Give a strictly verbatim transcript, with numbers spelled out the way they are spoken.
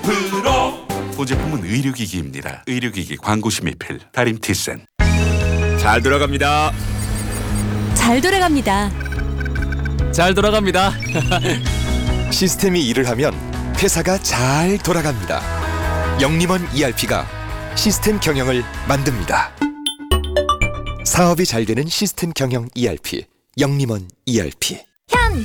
프로. 보제품은 의료기기입니다. 의료기기 광고심의 필 다림티센. 잘 돌아갑니다. 잘 돌아갑니다. 잘 돌아갑니다. 시스템이 일을 하면 회사가 잘 돌아갑니다. 영림원 이알피가 시스템 경영을 만듭니다. 사업이 잘 되는 시스템 경영 이알피, 영림원 이알피.